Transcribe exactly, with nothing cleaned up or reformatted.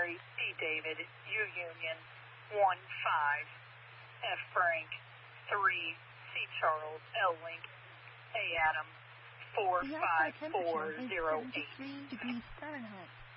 Mary, D David, U Union, one five, F Frank, three, C Charles, L Lincoln, A Adam, four five four zero eight. seventy-three degrees Fahrenheit.